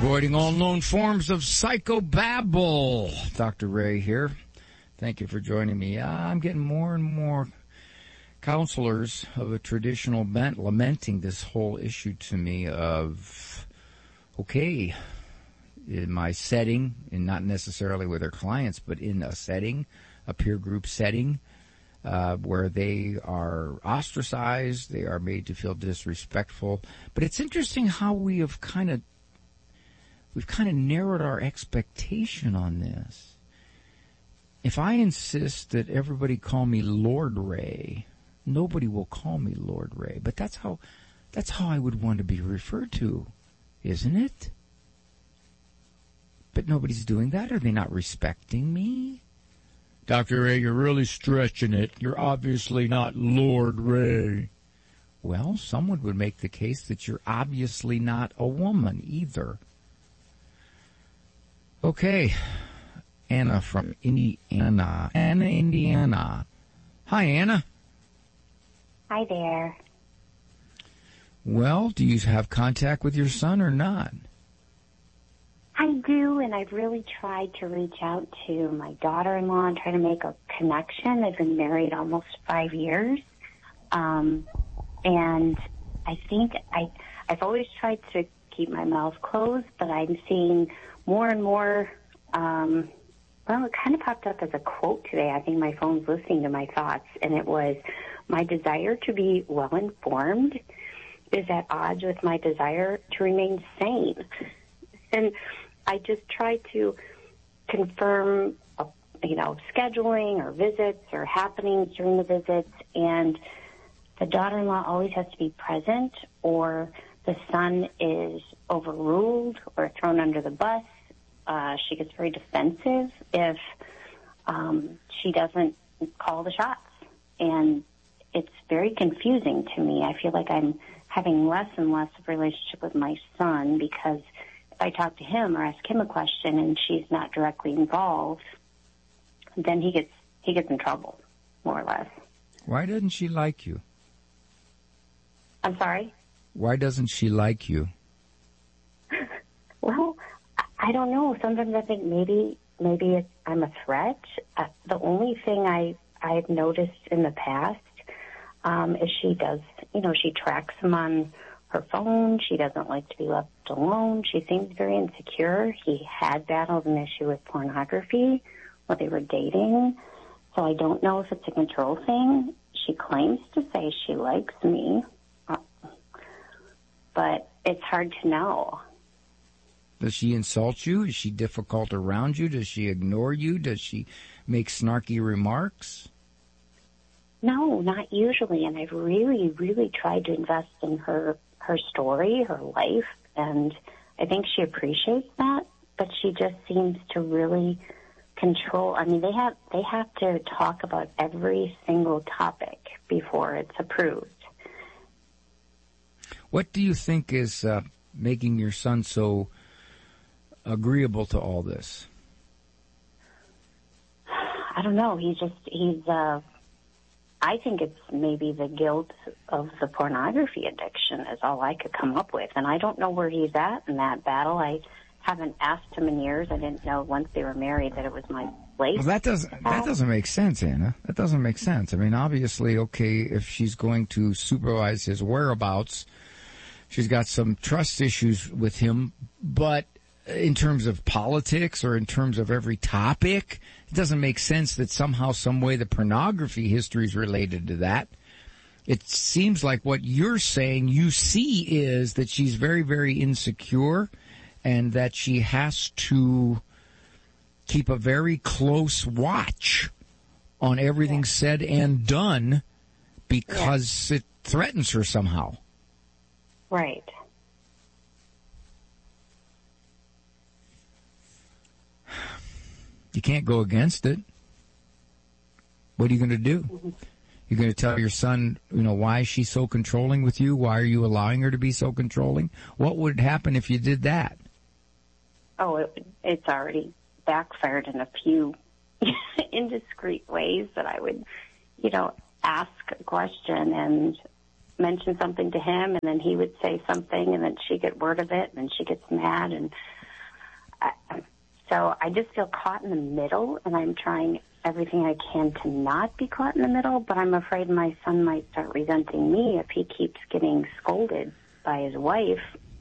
Avoiding all known forms of psychobabble. Dr. Ray here. Thank you for joining me. I'm getting more and more counselors of a traditional bent lamenting this whole issue to me of, okay, in my setting, and not necessarily with their clients, but in a setting, a peer group setting, where they are ostracized, they are made to feel disrespectful. But it's interesting how we've kind of narrowed our expectation on this. If I insist that everybody call me Lord Ray, nobody will call me Lord Ray. But that's how I would want to be referred to, isn't it? But nobody's doing that. Are they not respecting me? Dr. Ray, you're really stretching it. You're obviously not Lord Ray. Well, someone would make the case that you're obviously not a woman either. Okay. Anna from Indiana. Indiana. Hi, Anna. Hi there. Well, do you have contact with your son or not? I do, and I've really tried to reach out to my daughter-in-law and try to make a connection. I've been married almost 5 years, and I think I've always tried to keep my mouth closed, but I'm seeing more and more, well, it kind of popped up as a quote today. I think my phone's listening to my thoughts, and it was, my desire to be well-informed is at odds with my desire to remain sane. And I just try to confirm, scheduling or visits or happenings during the visits, and the daughter-in-law always has to be present, or the son is overruled or thrown under the bus. She gets very defensive if she doesn't call the shots, and it's very confusing to me. I feel like I'm having less and less of a relationship with my son because if I talk to him or ask him a question and she's not directly involved, then he gets in trouble, more or less. Why doesn't she like you? I'm sorry? Why doesn't she like you? Well, I don't know. Sometimes I think maybe I'm a threat. The only thing I've noticed in the past is she does, she tracks him on her phone. She doesn't like to be left alone. She seems very insecure. He had battled an issue with pornography while they were dating. So I don't know if it's a control thing. She claims to say she likes me, but it's hard to know. Does she insult you? Is she difficult around you? Does she ignore you? Does she make snarky remarks? No, not usually. And I've really, really tried to invest in her story, her life, and I think she appreciates that. But she just seems to really control. I mean, they have to talk about every single topic before it's approved. What do you think is making your son so agreeable to all this? I don't know. I think it's maybe the guilt of the pornography addiction is all I could come up with. And I don't know where he's at in that battle. I haven't asked him in years. I didn't know once they were married that it was my place. Well, that doesn't make sense, Anna. That doesn't make sense. I mean, obviously, okay, if she's going to supervise his whereabouts, she's got some trust issues with him, but in terms of politics or in terms of every topic, it doesn't make sense that somehow, some way the pornography history is related to that. It seems like what you're saying you see is that she's very, very insecure and that she has to keep a very close watch on everything said and done because it threatens her somehow. Right. You can't go against it. What are you going to do? Mm-hmm. You're going to tell your son, why is she so controlling with you? Why are you allowing her to be so controlling? What would happen if you did that? Oh, it's already backfired in a few indiscreet ways that I would, ask a question and mention something to him, and then he would say something, and then she'd get word of it, and then she gets mad. And so I just feel caught in the middle, and I'm trying everything I can to not be caught in the middle, but I'm afraid my son might start resenting me if he keeps getting scolded by his wife.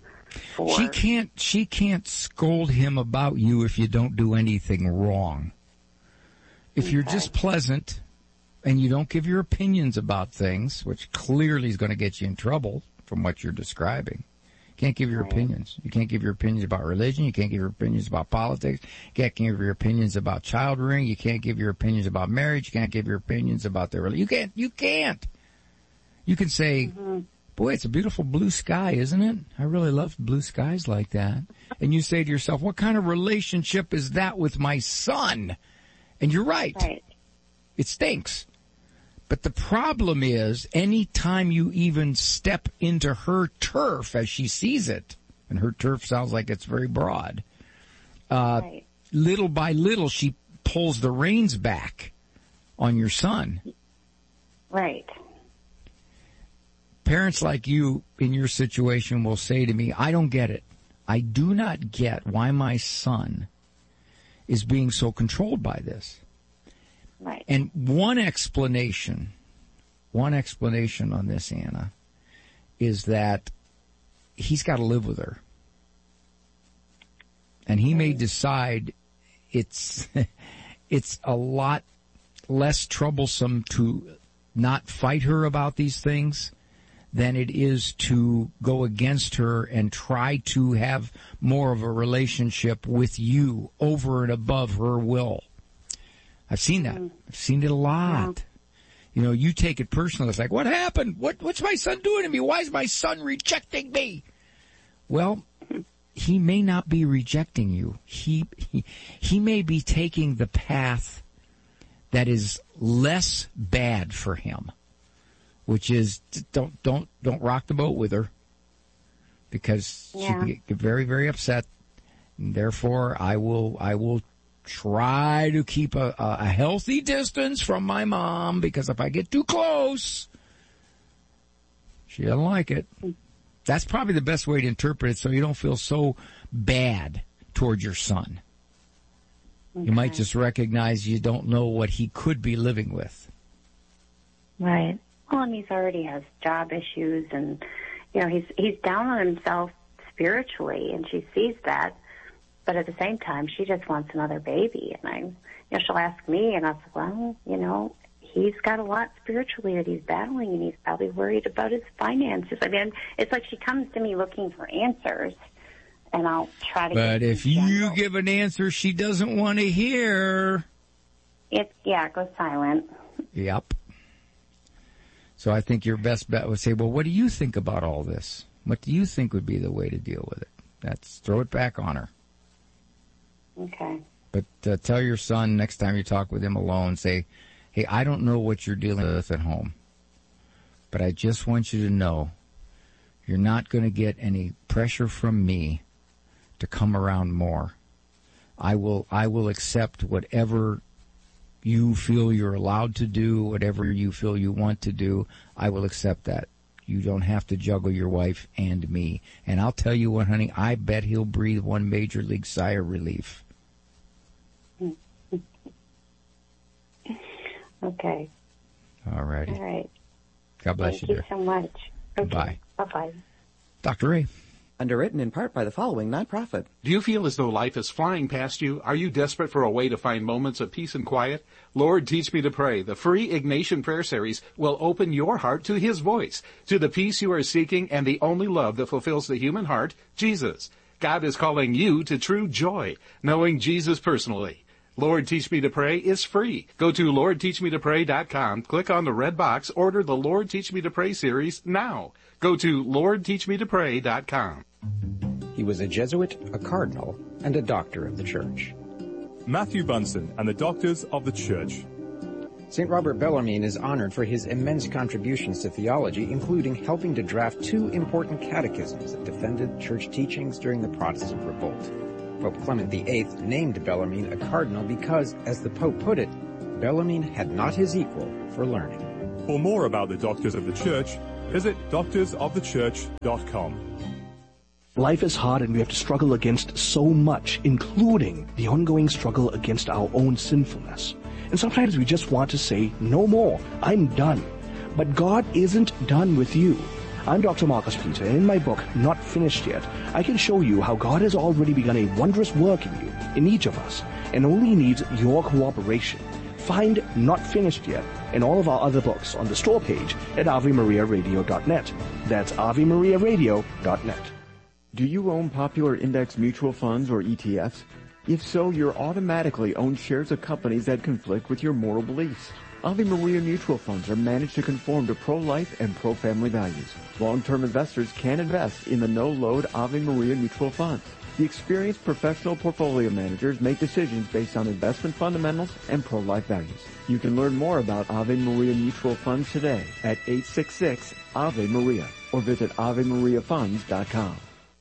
She can't scold him about you if you don't do anything wrong. If you're just pleasant and you don't give your opinions about things, which clearly is going to get you in trouble from what you're describing. You can't give your opinions. You can't give your opinions about religion. You can't give your opinions about politics. You can't give your opinions about child rearing. You can't give your opinions about marriage. You can't give your opinions about their religion. You can't. You can say, boy, it's a beautiful blue sky, isn't it? I really love blue skies like that. And you say to yourself, what kind of relationship is that with my son? And you're right. It stinks. But the problem is, any time you even step into her turf as she sees it, and her turf sounds like it's very broad, little by little she pulls the reins back on your son. Right. Parents like you in your situation will say to me, I don't get it. I do not get why my son is being so controlled by this. Right. And one explanation on this, Anna, is that he's got to live with her. And he may decide it's a lot less troublesome to not fight her about these things than it is to go against her and try to have more of a relationship with you over and above her will. I've seen that. I've seen it a lot. You know, you take it personally. It's like, what happened? What's my son doing to me? Why is my son rejecting me? Well, he may not be rejecting you. He may be taking the path that is less bad for him, which is don't rock the boat with her, because she can get very, very upset. And therefore, I will try to keep a healthy distance from my mom, because if I get too close, she doesn't like it. That's probably the best way to interpret it, so you don't feel so bad toward your son. Okay. You might just recognize you don't know what he could be living with. Right. Well, and he's already has job issues, and you know he's down on himself spiritually, and she sees that. But at the same time, she just wants another baby, and she'll ask me, and I'll say, well, he's got a lot spiritually that he's battling, and he's probably worried about his finances. I mean, it's like she comes to me looking for answers, and I'll try to. But if you give an answer she doesn't want to hear, it goes silent. Yep. So I think your best bet would say, well, what do you think about all this? What do you think would be the way to deal with it? Throw it back on her. Okay. But tell your son next time you talk with him alone, say, hey, I don't know what you're dealing with at home, but I just want you to know you're not going to get any pressure from me to come around more. I will accept whatever you feel you're allowed to do, whatever you feel you want to do. I will accept that. You don't have to juggle your wife and me. And I'll tell you what, honey, I bet he'll breathe one major league sigh of relief. Okay. All righty. All right. God bless you, dear. Thank you so much. Okay. Bye. Bye-bye. Dr. Ray. Underwritten in part by the following nonprofit. Do you feel as though life is flying past you? Are you desperate for a way to find moments of peace and quiet? Lord, Teach Me to Pray, the free Ignatian Prayer Series, will open your heart to His voice, to the peace you are seeking and the only love that fulfills the human heart, Jesus. God is calling you to true joy, knowing Jesus personally. Lord, Teach Me to Pray is free. Go to LordTeachMeToPray.com, click on the red box, order the Lord Teach Me to Pray series now. Go to LordTeachMeToPray.com. He was a Jesuit, a cardinal, and a doctor of the Church. Matthew Bunson and the Doctors of the Church. St. Robert Bellarmine is honored for his immense contributions to theology, including helping to draft 2 important catechisms that defended church teachings during the Protestant revolt. Pope Clement VIII named Bellarmine a cardinal because, as the Pope put it, Bellarmine had not his equal for learning. For more about the Doctors of the Church, Visit doctorsofthechurch.com. Life is hard and we have to struggle against so much, including the ongoing struggle against our own sinfulness. And sometimes we just want to say, no more, I'm done. But God isn't done with you. I'm Dr. Marcus Peter, and in my book, Not Finished Yet, I can show you how God has already begun a wondrous work in you, in each of us, and only needs your cooperation. Find Not Finished Yet and all of our other books on the store page at AveMariaRadio.net. That's AveMariaRadio.net. Do you own popular index mutual funds or ETFs? If so, you're automatically owned shares of companies that conflict with your moral beliefs. Ave Maria mutual funds are managed to conform to pro-life and pro-family values. Long-term investors can invest in the no-load Ave Maria mutual funds. The experienced professional portfolio managers make decisions based on investment fundamentals and pro-life values. You can learn more about Ave Maria mutual funds today at 866 Ave Maria or visit AveMariaFunds.com.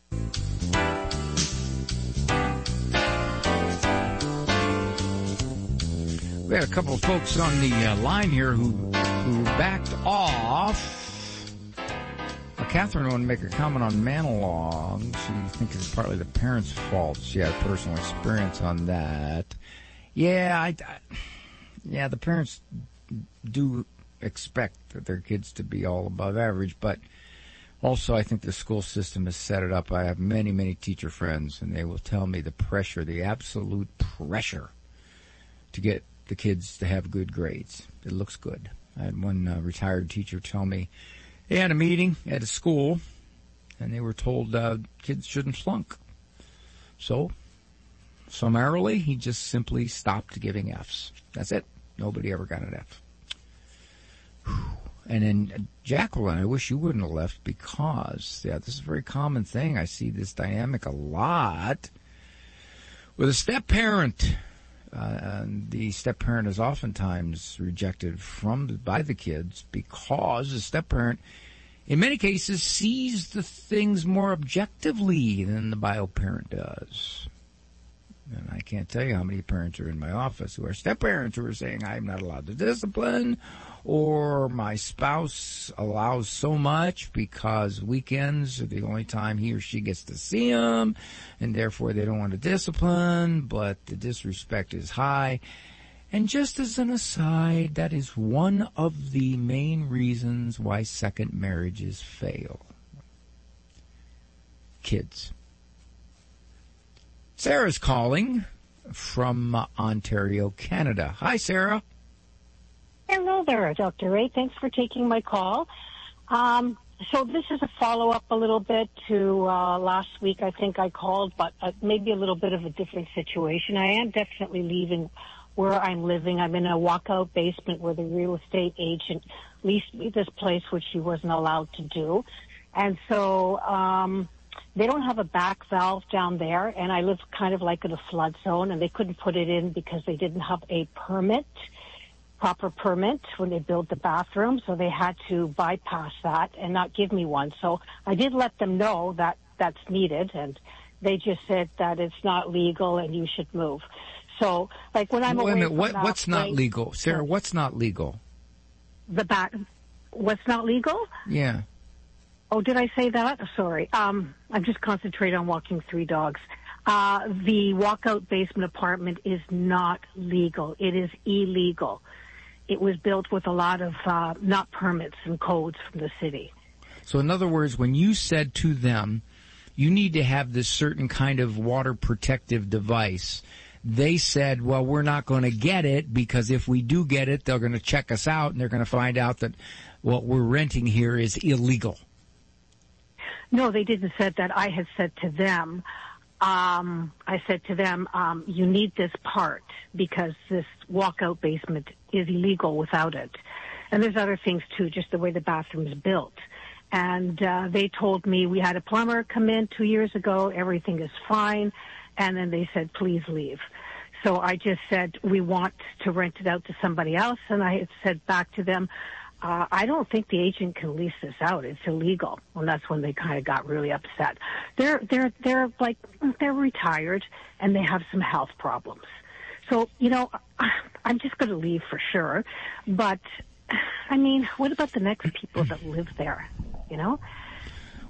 We had a couple of folks on the line here who backed off. Catherine wanted to make a comment on Manalong. She thinks it's partly the parents' fault. She had personal experience on that. Yeah, the parents do expect their kids to be all above average, but also I think the school system has set it up. I have many, many teacher friends, and they will tell me the pressure, the absolute pressure to get the kids to have good grades. It looks good. I had one retired teacher tell me they had a meeting at a school, and they were told kids shouldn't flunk. So, summarily, he just simply stopped giving Fs. That's it. Nobody ever got an F. And then, Jacqueline, I wish you wouldn't have left because, this is a very common thing. I see this dynamic a lot with a step-parent. The step-parent is oftentimes rejected by the kids because the step-parent, in many cases, sees the things more objectively than the bio-parent does. And I can't tell you how many parents are in my office who are step-parents who are saying, I'm not allowed to discipline, or my spouse allows so much because weekends are the only time he or she gets to see him, and therefore they don't want to discipline, but the disrespect is high. And just as an aside, that is one of the main reasons why second marriages fail. Kids. Sarah's calling from Ontario, Canada. Hi, Sarah. Hello there, Dr. Ray. Thanks for taking my call. So this is a follow-up a little bit to last week. I think I called, but maybe a little bit of a different situation. I am definitely leaving where I'm living. I'm in a walkout basement where the real estate agent leased me this place, which he wasn't allowed to do. And so they don't have a back valve down there, and I live kind of like in a flood zone, and they couldn't put it in because they didn't have a proper permit when they built the bathroom, so they had to bypass that and not give me one. So I did let them know that that's needed, and they just said that it's not legal and you should move. So, like when I'm away from that what's not legal? Sarah, what's not legal? What's not legal? Yeah. Oh, did I say that? Sorry. I'm just concentrating on walking 3 dogs. The walkout basement apartment is not legal. It is illegal. It was built with a lot of not permits and codes from the city. So in other words, when you said to them, you need to have this certain kind of water protective device, they said, well, we're not going to get it because if we do get it, they're going to check us out and they're going to find out that what we're renting here is illegal. No, they didn't say that. I had said to them, you need this part because this walkout basement is illegal without it. And there's other things too, just the way the bathroom is built. And they told me we had a plumber come in 2 years ago, everything is fine. And then they said, please leave. So I just said, we want to rent it out to somebody else. And I had said back to them, I don't think the agent can lease this out. It's illegal. And that's when they kind of got really upset. They're retired and they have some health problems. So, I'm just going to leave for sure. But I mean, what about the next people that live there? You know,